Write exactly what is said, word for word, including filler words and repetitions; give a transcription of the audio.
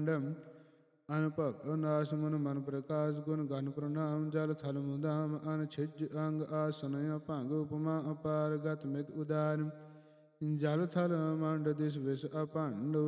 ਬ੍ਰਹਮੰਡ ਅਨਭਗ ਨਾਸ ਮਨ ਮਨ ਪ੍ਰਕਾਸ਼ ਗੁਣ ਗਨ ਪ੍ਰਣਾਮ ਜਲ ਥਲ ਮੁਦਾਮ ਅਨ ਛਿਜ ਅੰਗ ਆਸਨ ਭੰਗ ਉਪਮਾ ਅਪਾਰ ਗਤ ਮਿਤ ਉਦਾਰ ਜਲ ਥਲ ਮੰਡ ਦਿਸ ਵਿਸ ਅਭੰਡ